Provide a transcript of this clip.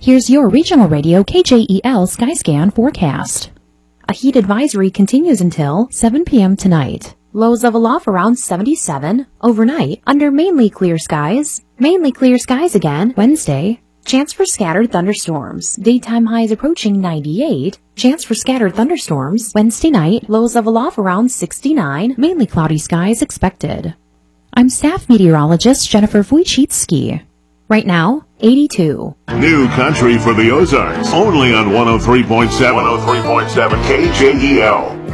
Here's your regional radio KJEL Skyscan forecast. A heat advisory continues until 7 p.m. tonight. Lows level off around 77. Overnight, under mainly clear skies. Mainly clear skies again Wednesday. Chance for scattered thunderstorms. Daytime highs approaching 98. Chance for scattered thunderstorms Wednesday night. Lows level off around 69. Mainly cloudy skies expected. I'm staff meteorologist Jennifer Wojcicki. Right now, 82. New country for the Ozarks. Only on 103.7 KJEL.